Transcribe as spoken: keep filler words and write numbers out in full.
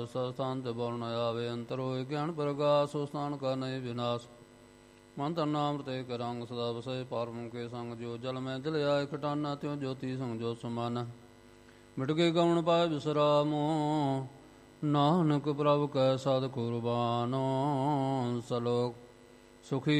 ਸਥਾਨ ਤੇ ਬੋਲ ਨ ਆਵੇ ਅੰਤਰ ਹੋਏ ਗਿਆਨ ਪ੍ਰਗਾਸ ਸੋ ਸਥਾਨ ਕਾ ਨਹੀਂ ਵਿਨਾਸ਼ ਮਨ ਤਨ ਨਾਮ ਤੇ ਕਰੰਗ ਸਦਾ ਵਸੈ ਪਰਮ ਕੇ ਸੰਗ ਜੋ ਜਲ ਮੈਂ ਦਿਲ ਆਏ ਖਟਾਨਾ ਤਿਉ ਜੋਤੀ ਸੰਗ ਜੋ ਸਮਾਨ ਮਿਟ ਕੇ ਗਉਣ ਪਾਏ ਵਿਸਰਾਮੋ ਨਾਨਕ ਪ੍ਰਭ ਕੈ ਸਦ ਕੁਰਬਾਨੋ ਸਲੋਕ ਸੁਖੀ